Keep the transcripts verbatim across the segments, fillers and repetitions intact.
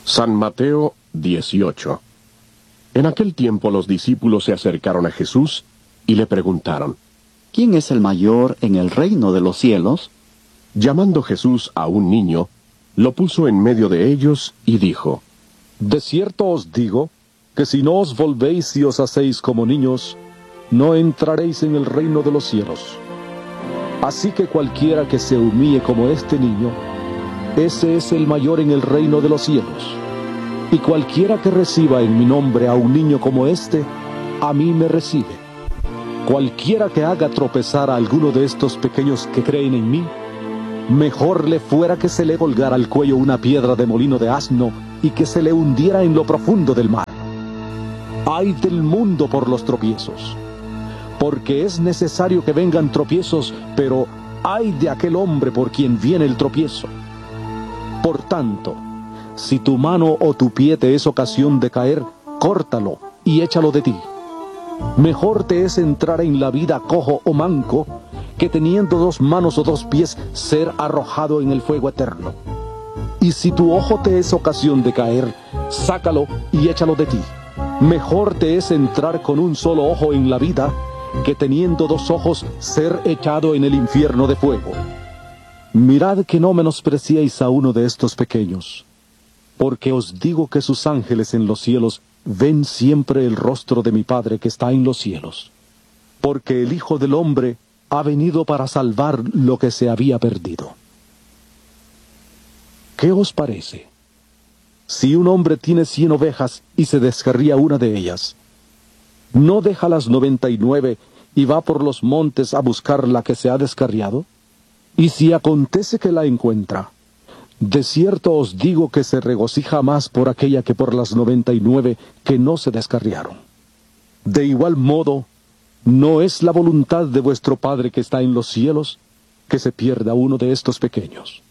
San Mateo dieciocho. En aquel tiempo los discípulos se acercaron a Jesús y le preguntaron: ¿Quién es el mayor en el reino de los cielos? Llamando Jesús a un niño, lo puso en medio de ellos y dijo: De cierto os digo, que si no os volvéis y os hacéis como niños, no entraréis en el reino de los cielos. Así que cualquiera que se humille como este niño, ese es el mayor en el reino de los cielos. Y cualquiera que reciba en mi nombre a un niño como este, a mí me recibe. Cualquiera que haga tropezar a alguno de estos pequeños que creen en mí, mejor le fuera que se le colgara al cuello una piedra de molino de asno y que se le hundiera en lo profundo del mar. Ay del mundo por los tropiezos, porque es necesario que vengan tropiezos, pero ay de aquel hombre por quien viene el tropiezo. Por tanto, si tu mano o tu pie te es ocasión de caer, córtalo y échalo de ti. Mejor te es entrar en la vida cojo o manco, que teniendo dos manos o dos pies ser arrojado en el fuego eterno. Y si tu ojo te es ocasión de caer, sácalo y échalo de ti. Mejor te es entrar con un solo ojo en la vida, que teniendo dos ojos ser echado en el infierno de fuego. Mirad que no menospreciéis a uno de estos pequeños, porque os digo que sus ángeles en los cielos ven siempre el rostro de mi Padre que está en los cielos. Porque el Hijo del Hombre ha venido para salvar lo que se había perdido. ¿Qué os parece? Si un hombre tiene cien ovejas y se descarría una de ellas, ¿no deja las noventa y nueve y va por los montes a buscar la que se ha descarriado? Y si acontece que la encuentra, de cierto os digo que se regocija más por aquella que por las noventa y nueve que no se descarriaron. De igual modo, ¿no es la voluntad de vuestro Padre que está en los cielos que se pierda uno de estos pequeños?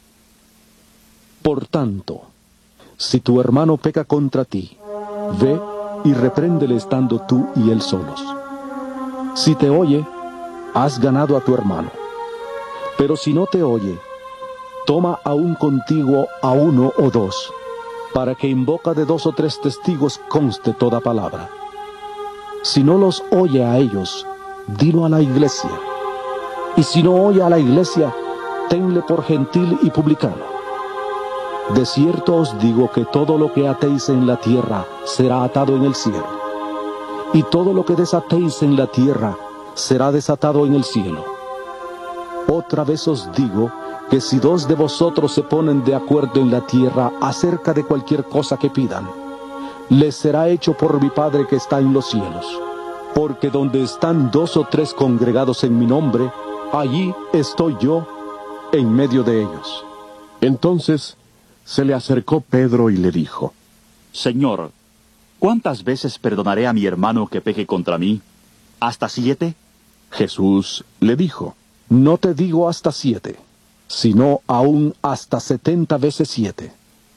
Por tanto, si tu hermano peca contra ti, ve y repréndele estando tú y él solos. Si te oye, has ganado a tu hermano. Pero si no te oye, toma aún contigo a uno o dos, para que en boca de dos o tres testigos conste toda palabra. Si no los oye a ellos, dilo a la iglesia. Y si no oye a la iglesia, tenle por gentil y publicano. De cierto os digo que todo lo que atéis en la tierra será atado en el cielo, y todo lo que desatéis en la tierra será desatado en el cielo. Otra vez os digo que si dos de vosotros se ponen de acuerdo en la tierra acerca de cualquier cosa que pidan, les será hecho por mi Padre que está en los cielos. Porque donde están dos o tres congregados en mi nombre, allí estoy yo en medio de ellos. Entonces se le acercó Pedro y le dijo: Señor, ¿cuántas veces perdonaré a mi hermano que peque contra mí? ¿Hasta siete? Jesús le dijo: No te digo hasta siete, sino aún hasta setenta veces siete.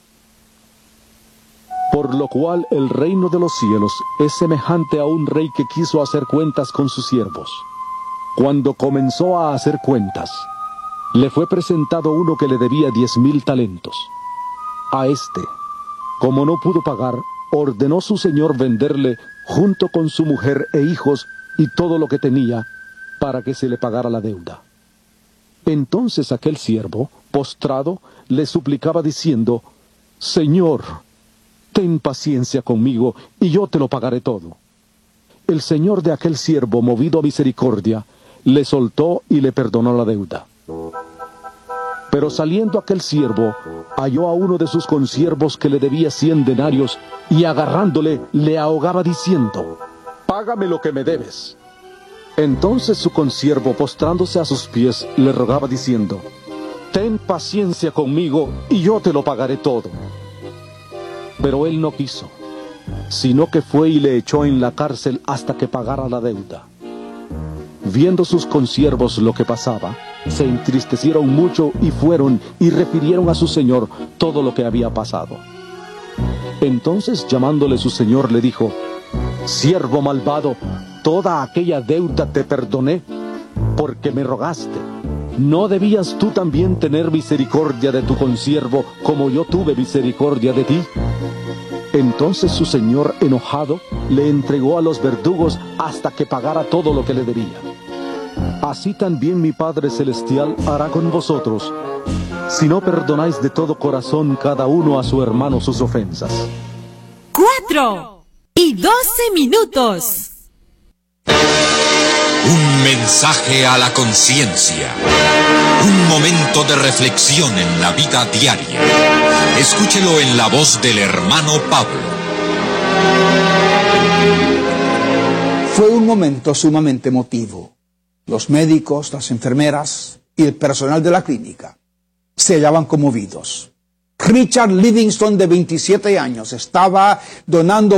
Por lo cual el reino de los cielos es semejante a un rey que quiso hacer cuentas con sus siervos. Cuando comenzó a hacer cuentas, le fue presentado uno que le debía diez mil talentos. A este, como no pudo pagar, ordenó su señor venderle junto con su mujer e hijos y todo lo que tenía, para que se le pagara la deuda. Entonces aquel siervo, postrado, le suplicaba diciendo: Señor, ten paciencia conmigo, y yo te lo pagaré todo. El señor de aquel siervo, movido a misericordia, le soltó y le perdonó la deuda. Pero saliendo aquel siervo, halló a uno de sus consiervos que le debía cien denarios, y agarrándole, le ahogaba diciendo: Págame lo que me debes. Entonces su consiervo, postrándose a sus pies, le rogaba diciendo: Ten paciencia conmigo, y yo te lo pagaré todo. Pero él no quiso, sino que fue y le echó en la cárcel hasta que pagara la deuda. Viendo sus consiervos lo que pasaba, se entristecieron mucho y fueron y refirieron a su señor todo lo que había pasado. Entonces, llamándole su señor, le dijo: Siervo malvado, toda aquella deuda te perdoné, porque me rogaste. ¿no debías tú también tener misericordia de tu consiervo como yo tuve misericordia de ti? Entonces su señor, enojado, le entregó a los verdugos hasta que pagara todo lo que le debía. Así también mi Padre Celestial hará con vosotros, si no perdonáis de todo corazón cada uno a su hermano sus ofensas. Cuatro y doce minutos. Un mensaje a la conciencia. Un momento de reflexión en la vida diaria. Escúchelo en la voz del hermano Pablo. Fue un momento sumamente emotivo. Los médicos, las enfermeras y el personal de la clínica se hallaban conmovidos. Richard Livingston, de veintisiete años, estaba donando